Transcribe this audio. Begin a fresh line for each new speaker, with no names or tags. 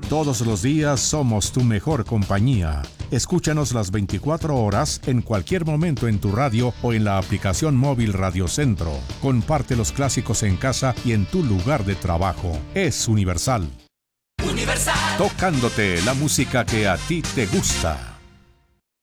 Todos los días somos tu mejor compañía. Escúchanos las 24 horas en cualquier momento en tu radio o en la aplicación móvil Radio Centro. Comparte los clásicos en casa y en tu lugar de trabajo. Es Universal.
Universal.
Tocándote la música que a ti te gusta.